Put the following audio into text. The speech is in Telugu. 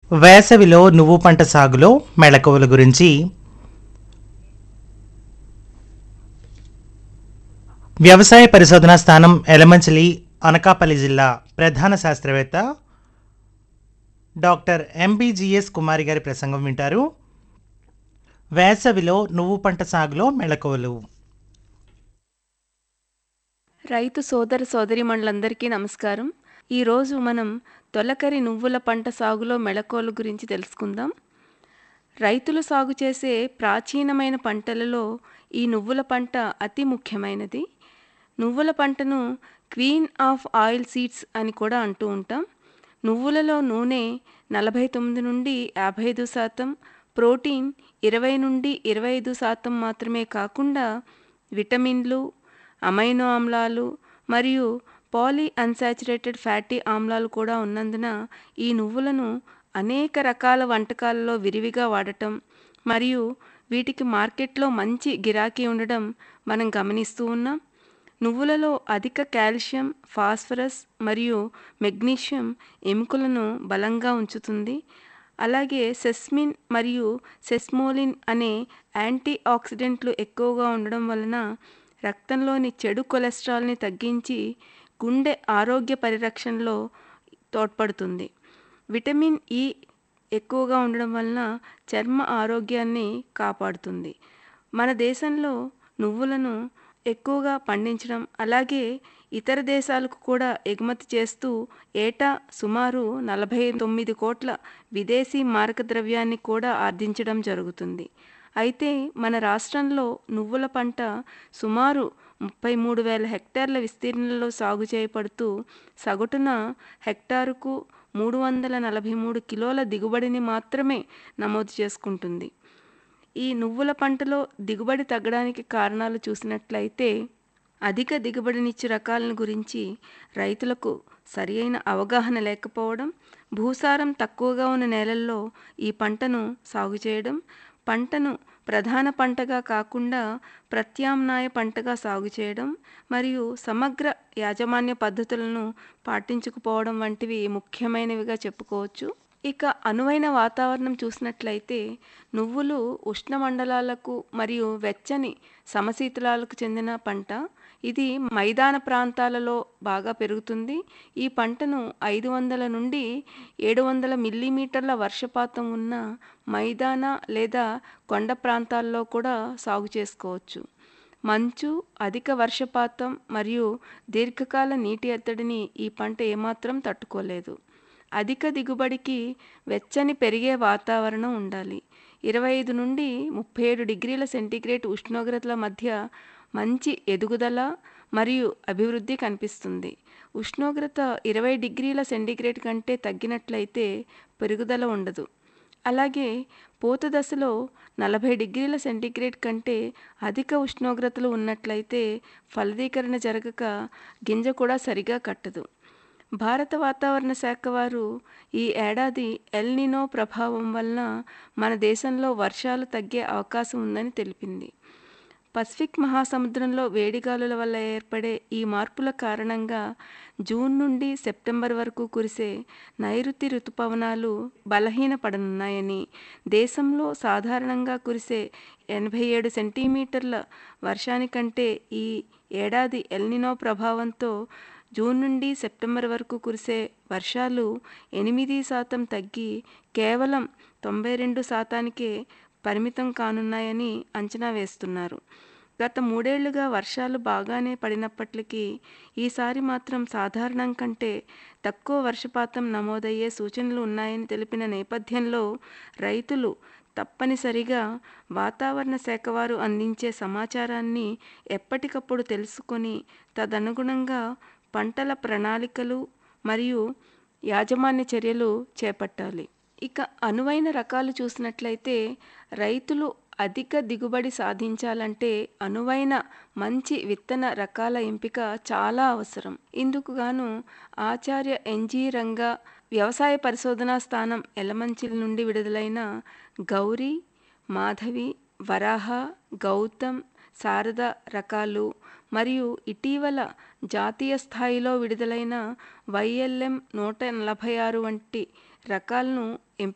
వేసవిలో నువ్వు పంట సాగులో మెళకువల గురించి వ్యవసాయ పరిశోధనా స్థానం ఎలమంచిలి అనకాపల్లి జిల్లా ప్రధాన శాస్త్రవేత్త డాక్టర్ ఎంబీజీఎస్ కుమారి గారి ప్రసంగం వింటారు. వేసవిలో నువ్వు పంట సాగులో మెళకువలు. రైతు సోదర సోదరీమణులందరికీ నమస్కారం. ఈరోజు మనం తొలకరి నువ్వుల పంట సాగులో మెళకువల గురించి తెలుసుకుందాం. రైతులు సాగు చేసే ప్రాచీనమైన పంటలలో ఈ నువ్వుల పంట అతి ముఖ్యమైనది. నువ్వుల పంటను క్వీన్ ఆఫ్ ఆయిల్ సీడ్స్ అని కూడా అంటూ ఉంటాం. నువ్వులలో నూనె 49 నుండి 55%, ప్రోటీన్ 20 నుండి 25% మాత్రమే కాకుండా విటమిన్లు, అమైనో ఆమ్లాలు మరియు పాలీ అన్సాచురేటెడ్ ఫ్యాటీ ఆమ్లాలు కూడా ఉన్నందున ఈ నువ్వులను అనేక రకాల వంటకాలలో విరివిగా వాడటం మరియు వీటికి మార్కెట్లో మంచి గిరాకీ ఉండడం మనం గమనిస్తూ ఉన్నాం. నువ్వులలో అధిక కాల్షియం, ఫాస్ఫరస్ మరియు మెగ్నీషియం ఎముకలను బలంగా ఉంచుతుంది. అలాగే సెస్మిన్ మరియు సెస్మోలిన్ అనే యాంటీ ఆక్సిడెంట్లు ఎక్కువగా ఉండడం వలన రక్తంలోని చెడు కొలెస్ట్రాల్ని తగ్గించి గుండె ఆరోగ్య పరిరక్షణలో తోడ్పడుతుంది. విటమిన్ ఇ ఎక్కువగా ఉండడం వలన చర్మ ఆరోగ్యాన్ని కాపాడుతుంది. మన దేశంలో నువ్వులను ఎక్కువగా పండించడం, అలాగే ఇతర దేశాలకు కూడా ఎగుమతి చేస్తూ ఏటా సుమారు 49 కోట్ల విదేశీ మారక ద్రవ్యాన్ని కూడా ఆర్జించడం జరుగుతుంది. అయితే మన రాష్ట్రంలో నువ్వుల పంట సుమారు 33,000 హెక్టార్ల విస్తీర్ణంలో సాగు చేయబడుతూ సగటున హెక్టారుకు 343 కిలోల దిగుబడిని మాత్రమే నమోదు చేసుకుంటుంది. ఈ నువ్వుల పంటలో దిగుబడి తగ్గడానికి కారణాలు చూసినట్లయితే అధిక దిగుబడినిచ్చే రకాలను గురించి రైతులకు సరియైన అవగాహన లేకపోవడం, భూసారం తక్కువగా ఉన్న నేలల్లో ఈ పంటను సాగు చేయడం, పంటను ప్రధాన పంటగా కాకుండా ప్రత్యామ్నాయ పంటగా సాగు చేయడం మరియు సమగ్ర యాజమాన్య పద్ధతులను పాటించకపోవడం వంటివి ముఖ్యమైనవిగా చెప్పుకోవచ్చు. ఇక అనువైన వాతావరణం చూసినట్లయితే నువ్వులు ఉష్ణమండలాలకు మరియు వెచ్చని సమశీతలాలకు చెందిన పంట. ఇది మైదాన ప్రాంతాలలో బాగా పెరుగుతుంది. ఈ పంటను 500 నుండి 700 మిల్లీమీటర్ల వర్షపాతం ఉన్న మైదాన లేదా కొండ ప్రాంతాల్లో కూడా సాగు చేసుకోవచ్చు. మంచు, అధిక వర్షపాతం మరియు దీర్ఘకాల నీటి ఎద్దడిని ఈ పంట ఏమాత్రం తట్టుకోలేదు. అధిక దిగుబడికి వెచ్చని పెరిగే వాతావరణం ఉండాలి. 25 నుండి 37 డిగ్రీల సెంటీగ్రేడ్ ఉష్ణోగ్రతల మధ్య మంచి ఎదుగుదల మరియు అభివృద్ధి కనిపిస్తుంది. ఉష్ణోగ్రత 20 డిగ్రీల సెంటీగ్రేడ్ కంటే తగ్గినట్లయితే పెరుగుదల ఉండదు. అలాగే పూత దశలో 40 డిగ్రీల సెంటీగ్రేడ్ కంటే అధిక ఉష్ణోగ్రతలు ఉన్నట్లయితే ఫలదీకరణ జరగక గింజ కూడా సరిగా కట్టదు. భారత వాతావరణ శాఖ వారు ఈ ఏడాది ఎల్ నినో ప్రభావం వలన మన దేశంలో వర్షాలు తగ్గే అవకాశం ఉందని తెలిపింది. పసిఫిక్ మహాసముద్రంలో వేడిగాలుల వల్ల ఏర్పడే ఈ మార్పుల కారణంగా జూన్ నుండి సెప్టెంబర్ వరకు కురిసే నైరుతి రుతుపవనాలు బలహీనపడనున్నాయని, దేశంలో సాధారణంగా కురిసే 87 సెంటీమీటర్ల వర్షానికంటే ఈ ఏడాది ఎల్ నినో ప్రభావంతో జూన్ నుండి సెప్టెంబర్ వరకు కురిసే వర్షాలు 8% తగ్గి కేవలం 92%కే పరిమితం కానున్నాయని అంచనా వేస్తున్నారు. గత 3 ఏళ్లుగా వర్షాలు బాగానే పడినప్పటికీ ఈసారి మాత్రం సాధారణం కంటే తక్కువ వర్షపాతం నమోదయ్యే సూచనలు ఉన్నాయని తెలిపిన నేపథ్యంలో రైతులు తప్పనిసరిగా వాతావరణ శాఖ వారు అందించే సమాచారాన్ని ఎప్పటికప్పుడు తెలుసుకొని తదనుగుణంగా పంటల ప్రణాళికలు మరియు యాజమాన్య చర్యలు చేపట్టాలి. ఇక అనువైన రకాలు చూసినట్లయితే రైతులు అధిక దిగుబడి సాధించాలంటే అనువైన మంచి విత్తన రకాల ఎంపిక చాలా అవసరం. ఇందుకు గాను ఆచార్య ఎన్జీ రంగా వ్యవసాయ పరిశోధనా స్థానం ఎలమంచిలి నుండి విడుదలైన గౌరీ, మాధవి, వరాహ, గౌతమ్, శారద రకాలు మరియు ఇటీవల జాతీయ స్థాయిలో విడుదలైన వైఎల్ఎం 146 వంటి రకాలను ఎంపిక